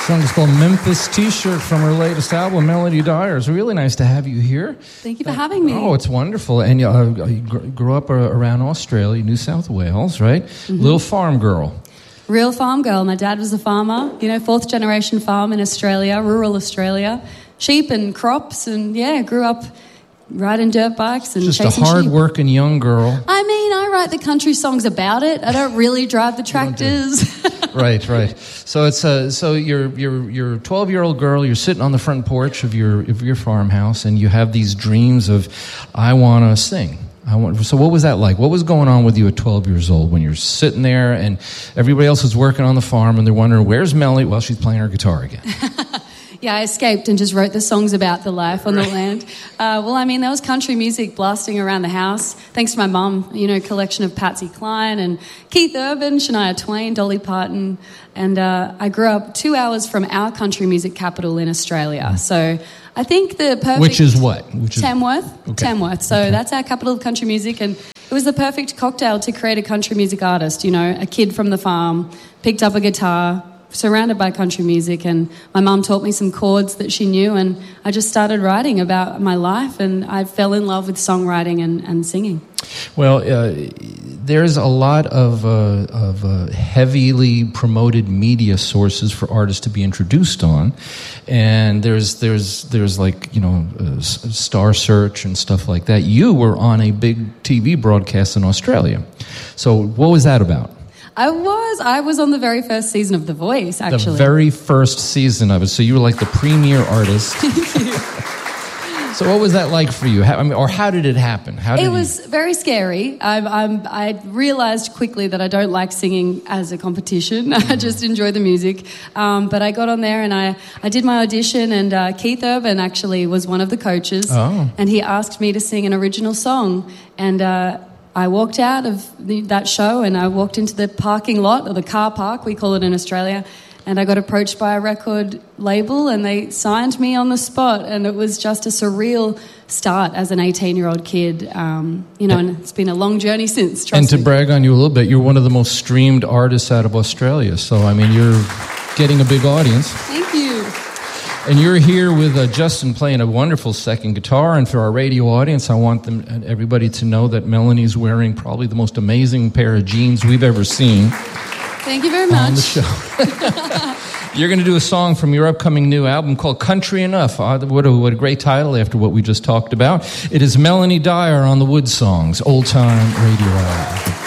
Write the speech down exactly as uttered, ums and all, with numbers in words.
song is called Memphis T-shirt from her latest album, Melanie Dyer. It's really nice to have you here. Thank you for having me. Oh, it's wonderful. And uh, you grew up around Australia, New South Wales, right? Mm-hmm. Little farm girl. Real farm girl. My dad was a farmer, you know, fourth generation farm in Australia, rural Australia. Sheep and crops, and yeah, grew up riding dirt bikes and just chasing a hard-working sheep. young girl. I mean, I write the country songs about it. I don't really drive the tractors. Right, right. So it's uh, so you're you're you're a twelve-year-old girl. You're sitting on the front porch of your of your farmhouse, and you have these dreams of, I want to sing. I want. So what was that like? What was going on with you at twelve years old when you're sitting there and everybody else is working on the farm and they're wondering, where's Melanie? Well, she's playing her guitar again. Yeah, I escaped and just wrote the songs about the life on the land. Uh, well, I mean, there was country music blasting around the house, thanks to my mum, you know, collection of Patsy Cline and Keith Urban, Shania Twain, Dolly Parton. And uh, I grew up two hours from our country music capital in Australia. So I think the perfect... Which is what? Which is... Tamworth. Okay. Tamworth. So okay. That's our capital of country music. And it was the perfect cocktail to create a country music artist, you know, a kid from the farm, picked up a guitar, surrounded by country music, and my mum taught me some chords that she knew, and I just started writing about my life, and I fell in love with songwriting and, and singing. Well, uh, there's a lot of, uh, of uh, heavily promoted media sources for artists to be introduced on, and there's there's there's like, you know, uh, Star Search and stuff like that. You were on a big T V broadcast in Australia, so what was that about? I was. I was on the very first season of The Voice, actually. The very first season of it. So you were like the premier artist. Thank you. So what was that like for you? How, I mean, or how did it happen? How did it was you... very scary. I'm, I'm, I realized quickly that I don't like singing as a competition. Mm-hmm. I just enjoy the music. Um, but I got on there and I, I did my audition, and uh, Keith Urban actually was one of the coaches. Oh. And he asked me to sing an original song. And... Uh, I walked out of the, that show and I walked into the parking lot, or the car park, we call it in Australia, and I got approached by a record label and they signed me on the spot, and it was just a surreal start as an eighteen-year-old kid, um, you know, and, and it's been a long journey since, trust And to me. brag on you a little bit, you're one of the most streamed artists out of Australia, so, I mean, you're getting a big audience. Thank you. And you're here with uh, Justin playing a wonderful second guitar. And for our radio audience, I want them, everybody to know that Melanie's wearing probably the most amazing pair of jeans we've ever seen. Thank you very much. On the show. You're going to do a song from your upcoming new album called Country Enough. Uh, what, a, what a great title after what we just talked about. It is Melanie Dyer on the Wood Songs, Old Time Radio Hour.